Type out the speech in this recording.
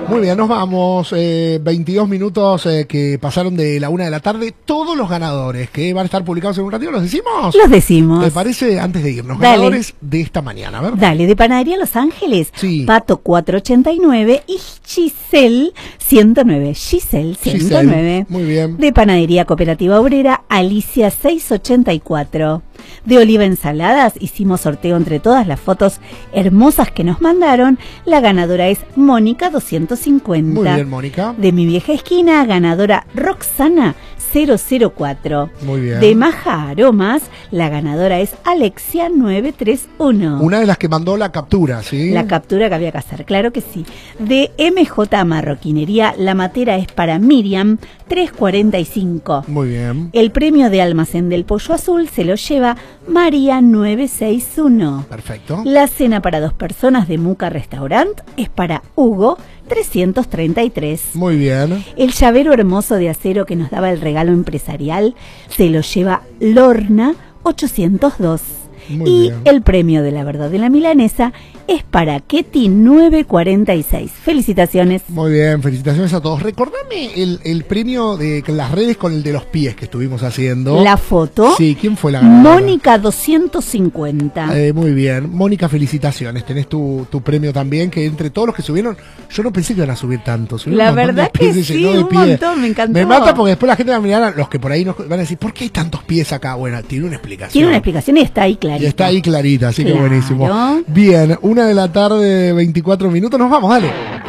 Muy bien, nos vamos. 22 minutos que pasaron de la 1 de la tarde. Todos los ganadores que van a estar publicados en un ratito, ¿los decimos? Los decimos. ¿Te parece? Antes de irnos, Dale. ganadores de esta mañana, ¿verdad? Dale, de Panadería Los Ángeles, Sí. Pato 489 y Giselle 109. Giselle 109. Muy bien. De Panadería Cooperativa Obrera, Alicia 684. De Oliva Ensaladas, hicimos sorteo entre todas las fotos hermosas que nos mandaron. La ganadora es Mónica 250. Muy bien, Mónica. De Mi Vieja Esquina, ganadora Roxana 004. Muy bien. De Maja Aromas, la ganadora es Alexia 931. Una de las que mandó la captura, ¿sí? La captura que había que hacer, claro que sí. De MJ Marroquinería, la matera es para Miriam 345. Muy bien. El premio de Almacén del Pollo Azul se lo lleva María 961. Perfecto. La cena para 2 personas de Muca Restaurant es para Hugo 333. Muy bien. El llavero hermoso de acero que nos daba el regalo empresarial se lo lleva Lorna 802. Muy y bien. el premio de la verdad de la milanesa es para Ketty 946. Felicitaciones. Muy bien, felicitaciones a todos. Recordame el premio de las redes con el de los pies que estuvimos haciendo. La foto. Sí, ¿quién fue la ganadora? Mónica 250. Muy bien. Mónica, felicitaciones. Tenés tu premio también, que entre todos los que subieron, yo no pensé que iban a subir tanto. Subieron La un montón de verdad pies, que se sí, llenó de un pies. montón, me encantó. Me mata porque después la gente va a mirar, los que por ahí nos van a decir, ¿por qué hay tantos pies acá? Bueno, tiene una explicación. Tiene una explicación y está ahí Y clarita. está ahí clarita, así que Claro. buenísimo. Bien, 1 de la tarde, 24 minutos, nos vamos, dale.